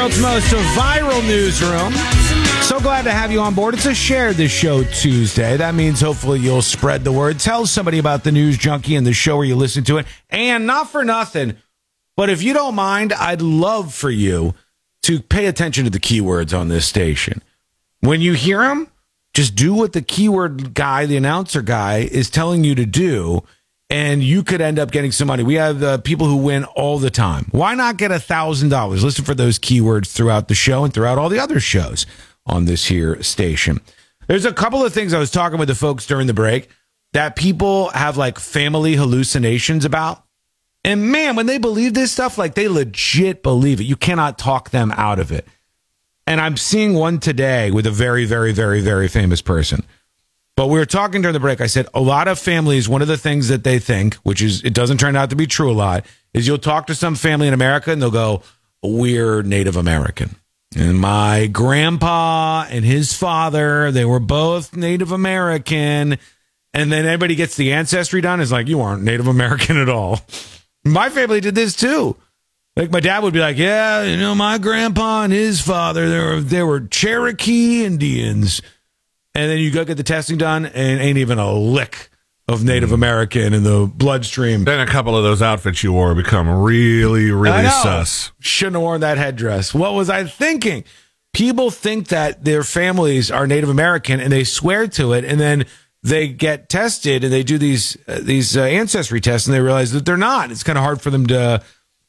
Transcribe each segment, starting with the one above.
world's most viral newsroom. So glad to have you on board. It's a Share This Show Tuesday. That means hopefully you'll spread the word. Tell somebody about the News Junkie and the show where you listen to it. And not for nothing, but if you don't mind, I'd love for you to pay attention to the keywords on this station. When you hear them, just do what the keyword guy, the announcer guy, is telling you to do, and you could end up getting some money. We have people who win all the time. Why not get $1,000? Listen for those keywords throughout the show and throughout all the other shows on this here station. There's a couple of things I was talking with the folks during the break that people have like family hallucinations about. And man, when they believe this stuff, like they legit believe it. You cannot talk them out of it. And I'm seeing one today with a very, very, very, very famous person. But we were talking during the break. I said a lot of families, one of the things that they think, which is it doesn't turn out to be true a lot, is you'll talk to some family in America and they'll go, we're Native American. And my grandpa and his father, they were both Native American. And then everybody gets the ancestry done. It's like, you aren't Native American at all. My family did this too. Like my dad would be like, yeah, you know, my grandpa and his father, they were Cherokee Indians. And then you go get the testing done and ain't even a lick of Native American in the bloodstream. Then a couple of those outfits you wore become really, really sus. Shouldn't have worn that headdress. What was I thinking? People think that their families are Native American and they swear to it, and then they get tested and they do these ancestry tests and they realize that they're not. It's kind of hard for them to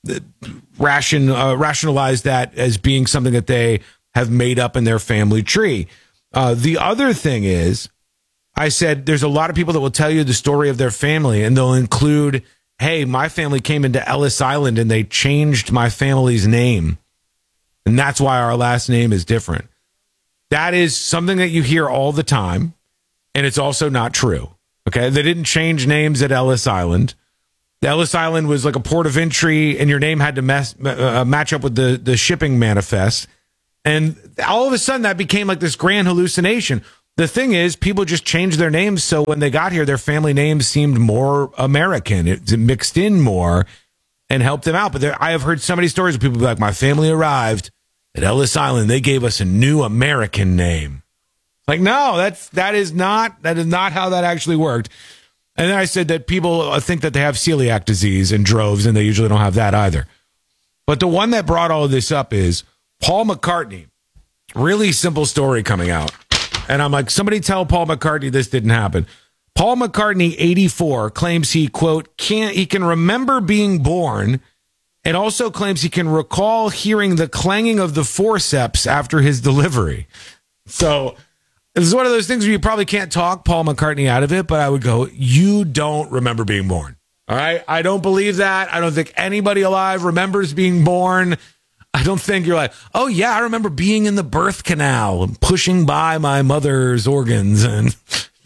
rationalize that as being something that they have made up in their family tree. The other thing is, I said there's a lot of people that will tell you the story of their family and they'll include, hey, my family came into Ellis Island and they changed my family's name. And that's why our last name is different. That is something that you hear all the time. And it's also not true. Okay. They didn't change names at Ellis Island. The Ellis Island was like a port of entry and your name had to match up with the shipping manifest. And all of a sudden that became like this grand hallucination. The thing is, people just changed their names. So when they got here, their family names seemed more American. It mixed in more and helped them out. But I have heard so many stories of people be like, my family arrived at Ellis Island. They gave us a new American name. Like, no, that is not how that actually worked. And then I said that people think that they have celiac disease in droves, and they usually don't have that either. But the one that brought all of this up is Paul McCartney. Really simple story coming out. And I'm like, somebody tell Paul McCartney this didn't happen. Paul McCartney, 84, claims he, quote, he can remember being born, and also claims he can recall hearing the clanging of the forceps after his delivery. So this is one of those things where you probably can't talk Paul McCartney out of it, but I would go, you don't remember being born. All right? I don't believe that. I don't think anybody alive remembers being born. I don't think you're like, oh, yeah, I remember being in the birth canal and pushing by my mother's organs. And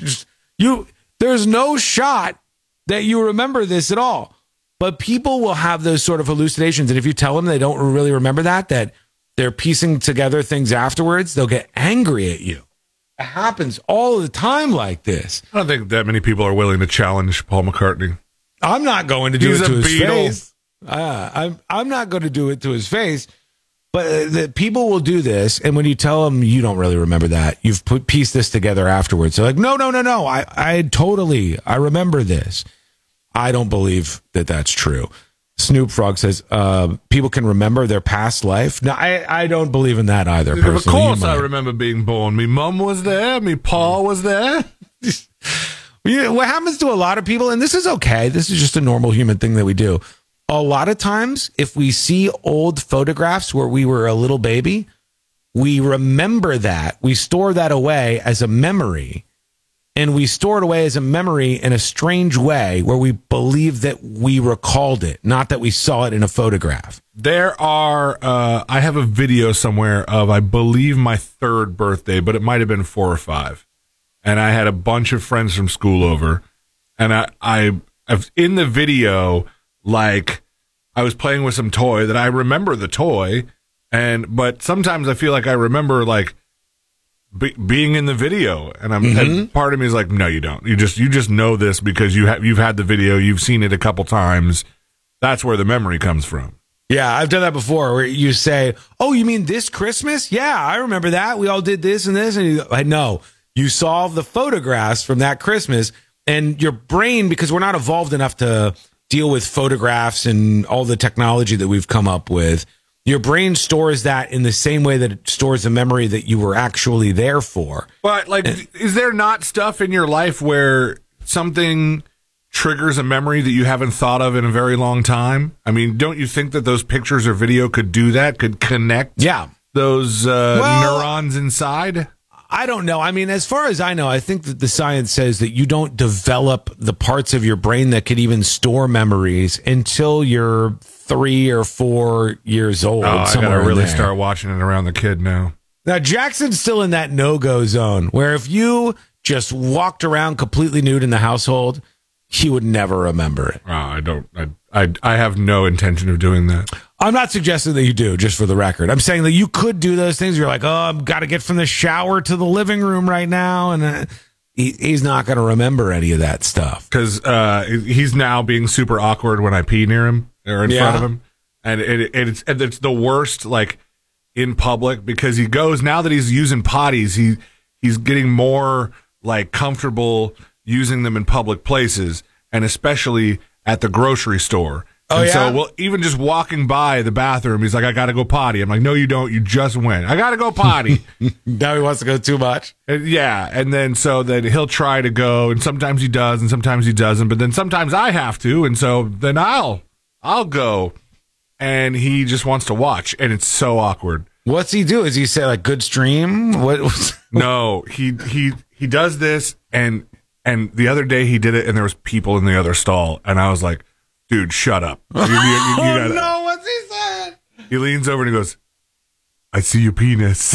there's no shot that you remember this at all. But people will have those sort of hallucinations. And if you tell them they don't really remember that they're piecing together things afterwards, they'll get angry at you. It happens all the time like this. I don't think that many people are willing to challenge Paul McCartney. I'm not going to do it to his face. I'm not going to do it to his face. But the people will do this, and when you tell them you don't really remember that, you've pieced this together afterwards. They're like, no. I remember this. I don't believe that that's true. Snoop Frog says people can remember their past life. No, I don't believe in that either. Of course I remember being born. Me mum was there. Me pa was there. What happens to a lot of people, and this is okay, this is just a normal human thing that we do. A lot of times, if we see old photographs where we were a little baby, we remember that. We store that away as a memory. And we store it away as a memory in a strange way where we believe that we recalled it, not that we saw it in a photograph. There are, I have a video somewhere of, I believe, my third birthday, but it might have been 4 or 5. And I had a bunch of friends from school over. And I in the video, like, I was playing with some toy that I remember the toy. But sometimes I feel like I remember, like, being in the video, and and part of me is like, no, you don't. You just know this because you've had the video, you've seen it a couple times. That's where the memory comes from. Yeah, I've done that before where you say, "Oh, you mean this Christmas? Yeah, I remember that. We all did this and this." And you go, no, you saw the photographs from that Christmas, and your brain, because we're not evolved enough to deal with photographs and all the technology that we've come up with, your brain stores that in the same way that it stores a memory that you were actually there for. But like, is there not stuff in your life where something triggers a memory that you haven't thought of in a very long time? I mean, don't you think that those pictures or video could do that? Could connect those neurons inside? I don't know. I mean, as far as I know, I think that the science says that you don't develop the parts of your brain that could even store memories until you're 3 or 4 years old. Oh, I gotta really start watching it around the kid now. Now, Jackson's still in that no-go zone where if you just walked around completely nude in the household, he would never remember it. I have no intention of doing that. I'm not suggesting that you do, just for the record. I'm saying that you could do those things. You're like, oh, I've got to get from the shower to the living room right now. And he's not going to remember any of that stuff. Because he's now being super awkward when I pee near him or in front of him. And it's the worst, like, in public, because he goes, now that he's using potties, he's getting more, like, comfortable using them in public places, and especially at the grocery store. Oh, yeah? So, well, even just walking by the bathroom, he's like, I got to go potty. I'm like, no, you don't. You just went. I got to go potty. Now he wants to go too much. Yeah. And then so that he'll try to go, and sometimes he does, and sometimes he doesn't. But then sometimes I have to, and so then I'll go. And he just wants to watch, and it's so awkward. What's he do? Is he say, like, good stream? What? No, he does this, and the other day he did it, and there was people in the other stall, and I was like, dude, shut up. You gotta, no, what's he said? He leans over and he goes, I see your penis.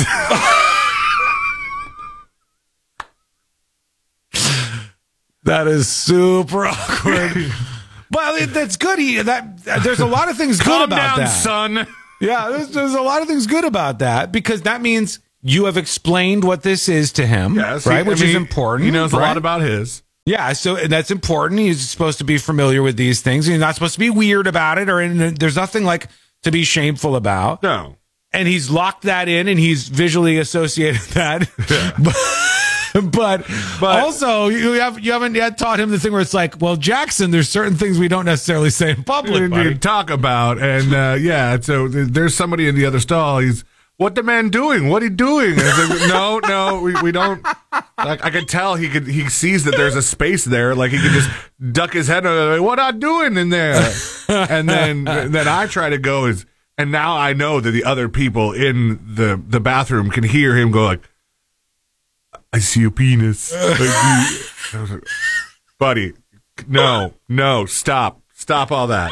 That is super awkward. Well, that's good. There's a lot of things good about that. Son. Yeah, there's a lot of things good about that, because that means you have explained what this is to him, right? Which is important. He knows a lot about his. Yeah, so that's important. He's supposed to be familiar with these things. He's not supposed to be weird about it, there's nothing like to be shameful about. No. And he's locked that in, and he's visually associated that. Yeah. But also, you haven't yet taught him the thing where it's like, well, Jackson, there's certain things we don't necessarily say in public, we talk about, and so there's somebody in the other stall. He's, what the man doing? What he doing? Like, no, we don't. Like, I could tell he sees that there's a space there. Like, he could just duck his head. Like, what I doing in there? And then I try to go and now I know that the other people in the bathroom can hear him go like, I see your penis. I was like, buddy, no, stop all that.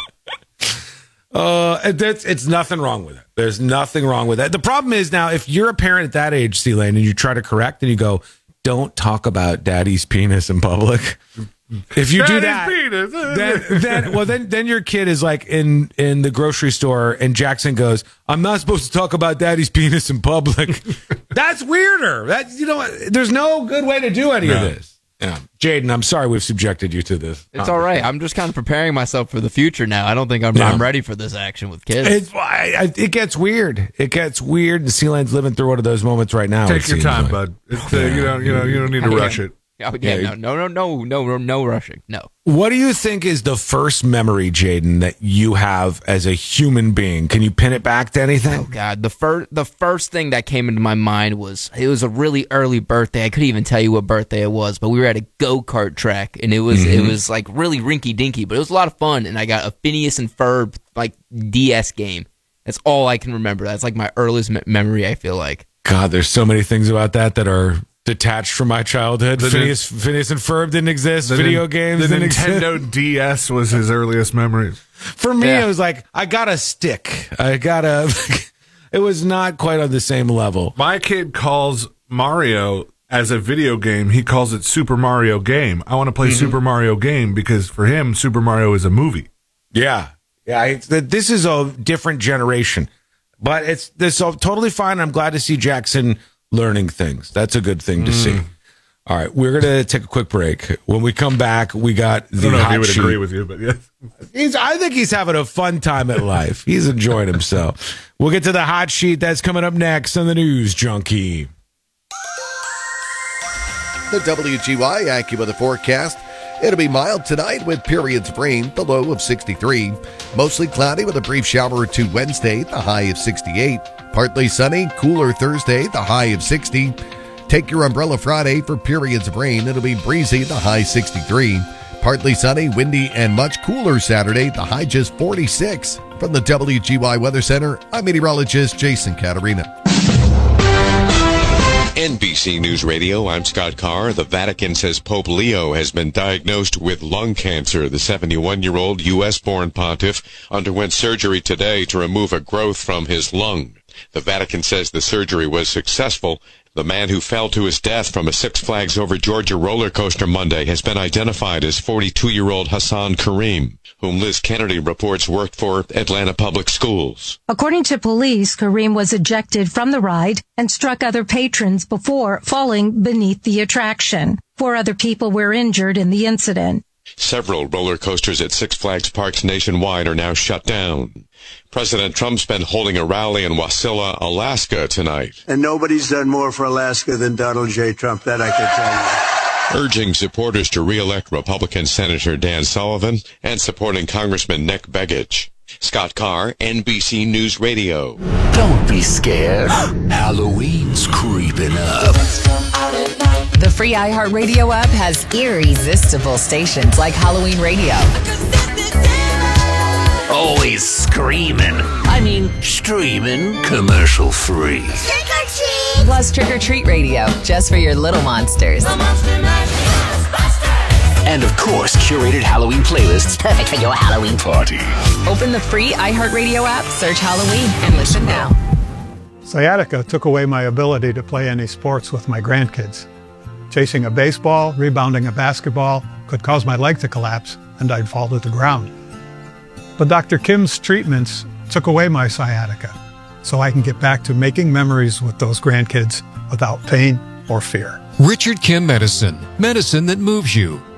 It's nothing wrong with it. There's nothing wrong with that. The problem is now, if you're a parent at that age, C-Lane, and you try to correct and you go, don't talk about daddy's penis in public. If you do that, then your kid is like in the grocery store, and Jackson goes, I'm not supposed to talk about daddy's penis in public. That's weirder. There's no good way to do any of this. Yeah, Jaden, I'm sorry we've subjected you to this. It's all right. I'm just kind of preparing myself for the future now. I don't think I'm ready for this action with kids. It gets weird. It gets weird. The Sea-Lane's living through one of those moments right now. Take your time, bud. It's, you don't need to rush it. Oh, yeah, no rushing. No. What do you think is the first memory, Jaden, that you have as a human being? Can you pin it back to anything? Oh God, the first thing that came into my mind was, it was a really early birthday. I couldn't even tell you what birthday it was, but we were at a go-kart track, and it was like really rinky dinky, but it was a lot of fun. And I got a Phineas and Ferb like DS game. That's all I can remember. That's like my earliest memory, I feel like. God, there's so many things about that are detached from my childhood. Phineas and Ferb didn't exist. Video games didn't exist. The Nintendo DS was his earliest memories. For me, it was like, I got a stick. It was not quite on the same level. My kid calls Mario as a video game. He calls it Super Mario Game. I want to play Super Mario Game because for him, Super Mario is a movie. Yeah. This is a different generation, but it's totally fine. I'm glad to see Jackson learning things. That's a good thing to see. All right, we're going to take a quick break. When we come back, we got the I don't know if hot he would sheet. agree with you, but yes. I think he's having a fun time at life. He's enjoying himself. We'll get to the hot sheet. That's coming up next on the News Junkie. The WGY AccuWeather forecast. It'll be mild tonight with periods of rain, the low of 63. Mostly cloudy with a brief shower or two Wednesday, the high of 68. Partly sunny, cooler Thursday, the high of 60. Take your umbrella Friday for periods of rain. It'll be breezy, the high 63. Partly sunny, windy, and much cooler Saturday, the high just 46. From the WGY Weather Center, I'm meteorologist Jason Caterina. NBC News Radio, I'm Scott Carr. The Vatican says Pope Leo has been diagnosed with lung cancer. The 71-year-old U.S.-born pontiff underwent surgery today to remove a growth from his lung. The Vatican says the surgery was successful. The man who fell to his death from a Six Flags Over Georgia roller coaster Monday has been identified as 42-year-old Hassan Kareem, whom Liz Kennedy reports worked for Atlanta Public Schools. According to police, Kareem was ejected from the ride and struck other patrons before falling beneath the attraction. 4 other people were injured in the incident. Several roller coasters at Six Flags parks nationwide are now shut down. President Trump's been holding a rally in Wasilla, Alaska tonight. And nobody's done more for Alaska than Donald J. Trump, that I can tell you. Urging supporters to re-elect Republican Senator Dan Sullivan and supporting Congressman Nick Begich. Scott Carr, NBC News Radio. Don't be scared. Halloween's creeping up. The free iHeartRadio app has irresistible stations like Halloween Radio. Always screaming. I mean, streaming. Commercial free. Trick or treat! Plus Trick or Treat Radio, just for your little monsters. And of course, curated Halloween playlists perfect for your Halloween party. Open the free iHeartRadio app, search Halloween, and listen now. Sciatica took away my ability to play any sports with my grandkids. Chasing a baseball, rebounding a basketball could cause my leg to collapse and I'd fall to the ground. But Dr. Kim's treatments took away my sciatica so I can get back to making memories with those grandkids without pain or fear. Richard Kim Medicine. Medicine that moves you.